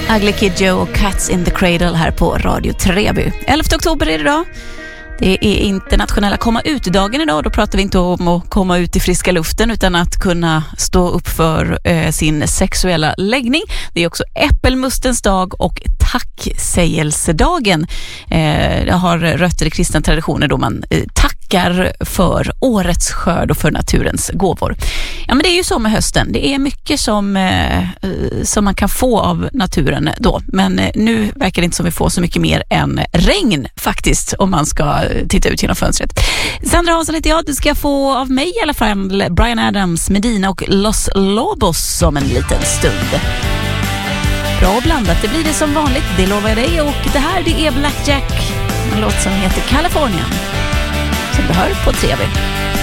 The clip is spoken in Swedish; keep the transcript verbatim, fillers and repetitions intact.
Ugly Kid Joe och Cats in the Cradle här på Radio Treby. elfte oktober är det idag. Det är internationella komma ut-dagen idag. Då pratar vi inte om att komma ut i friska luften utan att kunna stå upp för eh, sin sexuella läggning. Det är också äppelmustens dag och tacksägelsedagen. Eh, det har rötter i kristna traditioner då man eh, tackar för årets skörd och för naturens gåvor. Ja, men det är ju så med hösten. Det är mycket som, eh, som man kan få av naturen då. Men eh, nu verkar det inte som vi får så mycket mer än regn faktiskt om man ska titta ut genom fönstret. Sandra Hansson heter jag. Du ska få av mig i alla fall Bryan Adams, Medina och Los Lobos som en liten stund. Bra och blandat, det blir det som vanligt, det lovar jag dig. Och det här, det är Black Jack, en låt som heter Californian, som du hör på T V.